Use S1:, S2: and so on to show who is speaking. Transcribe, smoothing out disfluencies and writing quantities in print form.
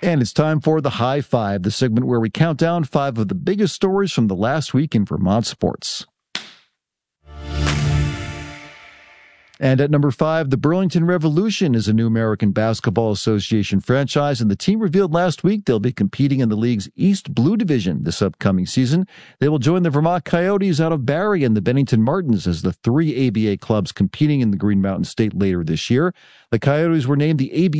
S1: And it's time for the High Five, the segment where we count down 5 of the biggest stories from the last week in Vermont sports. And at number 5, the Burlington Revolution is a new American Basketball Association franchise, and the team revealed last week they'll be competing in the league's East Blue Division this upcoming season. They will join the Vermont Coyotes out of Barrie and the Bennington Martins as the 3 ABA clubs competing in the Green Mountain State later this year. The Coyotes were named the ABA